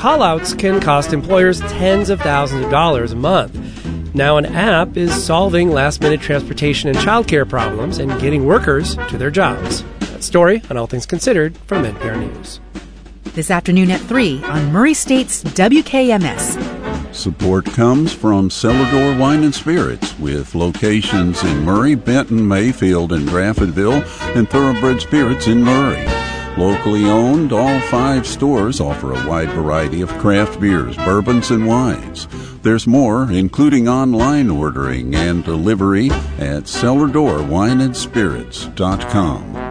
callouts can cost employers tens of thousands of dollars a month. Now an app is solving last-minute transportation and childcare problems and getting workers to their jobs. That story on All Things Considered from NPR News. This afternoon at 3 on Murray State's WKMS. Support comes from Cellar Door Wine and Spirits, with locations in Murray, Benton, Mayfield, and Draffordville, and Thoroughbred Spirits in Murray. Locally owned, all 5 stores offer a wide variety of craft beers, bourbons, and wines. There's more, including online ordering and delivery at cellardoorwineandspirits.com.